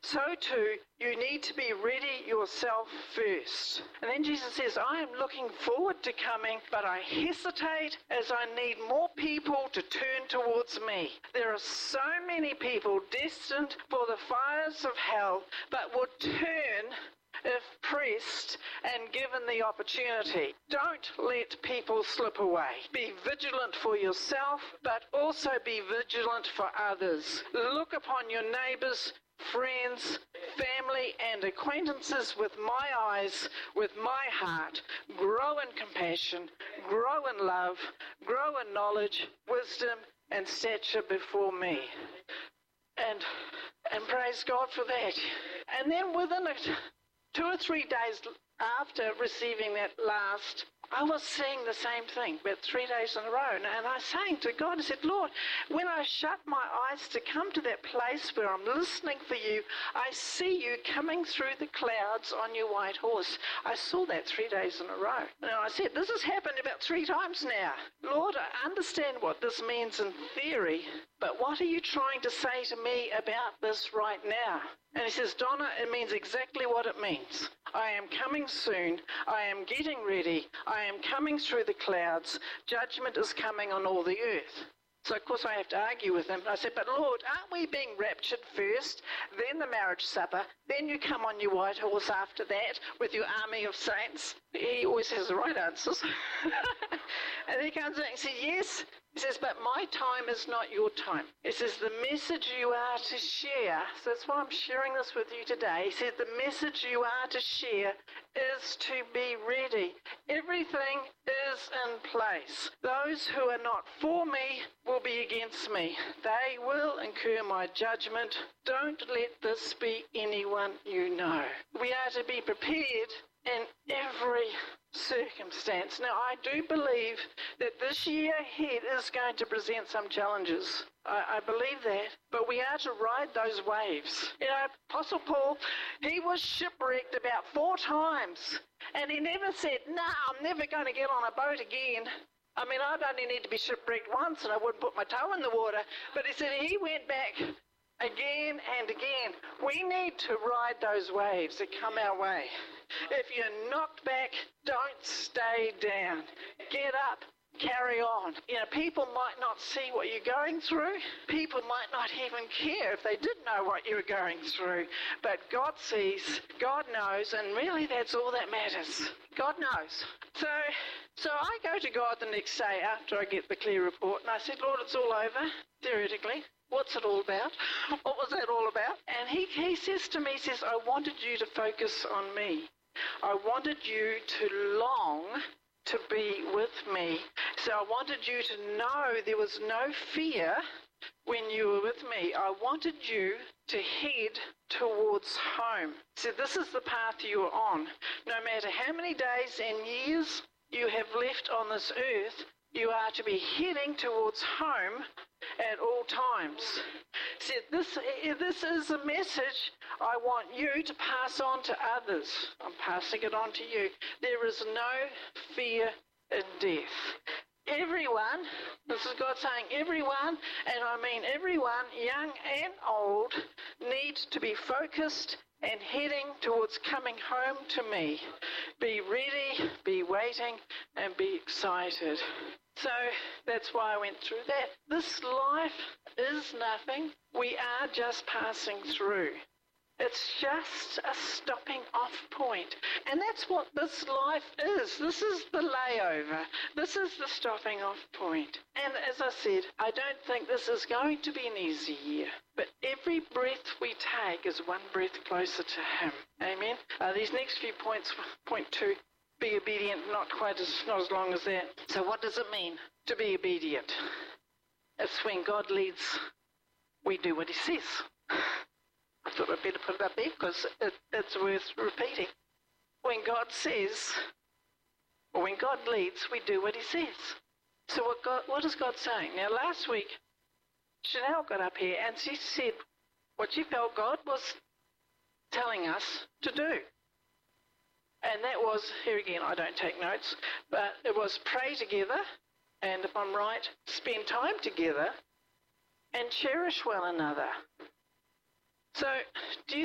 so too you need to be ready yourself first. And then Jesus says, I am looking forward to coming, but I hesitate as I need more people to turn towards me. There are so many people destined for the fires of hell, but would turn if pressed and given the opportunity. Don't let people slip away. Be vigilant for yourself, but also be vigilant for others. Look upon your neighbours, friends, family and acquaintances with my eyes, with my heart. Grow in compassion, grow in love, grow in knowledge, wisdom and stature before me. And praise God for that. And then within 2 or 3 days after receiving that last, I was seeing the same thing, about 3 days in a row. And I was saying to God, I said, Lord, when I shut my eyes to come to that place where I'm listening for you, I see you coming through the clouds on your white horse. I saw that 3 days in a row. And I said, this has happened about 3 times now. Lord, I understand what this means in theory, but what are you trying to say to me about this right now? And he says, Donna, it means exactly what it means. I am coming soon. I am getting ready. I am coming through the clouds. Judgment is coming on all the earth. So, of course, I have to argue with him. I said, but Lord, aren't we being raptured first, then the marriage supper, then you come on your white horse after that with your army of saints? He always has the right answers. And he comes in and says, yes. He says, but my time is not your time. He says, the message you are to share, so that's why I'm sharing this with you today. He said, the message you are to share is to be ready. Everything is in place. Those who are not for me will be against me. They will incur my judgment. Don't let this be anyone you know. We are to be prepared in every circumstance. Now, I do believe that this year ahead is going to present some challenges. I believe that. But we are to ride those waves. You know, Apostle Paul, he was shipwrecked about 4 times. And he never said, I'm never going to get on a boat again. I mean, I'd only need to be shipwrecked once and I wouldn't put my toe in the water. But he said he went back again and again. We need to ride those waves that come our way. If you're knocked back, don't stay down. Get up. Carry on. You know, people might not see what you're going through. People might not even care if they did know what you were going through. But God sees, God knows, and really that's all that matters. God knows. So I go to God the next day after I get the clear report, and I said, Lord, it's all over, theoretically. What's it all about? What was that all about? And he says to me, he says, I wanted you to focus on me. I wanted you to long to be with me. So I wanted you to know there was no fear when you were with me. I wanted you to head towards home. So this is the path you are on. No matter how many days and years you have left on this earth, you are to be heading towards home at all times. See, this is a message I want you to pass on to others. I'm passing it on to you. There is no fear in death. Everyone, this is God saying everyone, and I mean everyone, young and old, needs to be focused and heading towards coming home to me. Be ready, be waiting, and be excited. So that's why I went through that. This life is nothing. We are just passing through. It's just a stopping off point. And that's what this life is. This is the layover. This is the stopping off point. And as I said, I don't think this is going to be an easy year. But every breath we take is one breath closer to Him. Amen? These next few points, point 2, be obedient, not as long as that. So what does it mean to be obedient? It's when God leads, we do what He says. I thought I'd better put it up there because it's worth repeating. When God says, or when God leads, we do what He says. So what is God saying? Now, last week, Chanel got up here and she said what she felt God was telling us to do. And that was, here again, I don't take notes, but it was pray together, and if I'm right, spend time together, and cherish one another. So, do you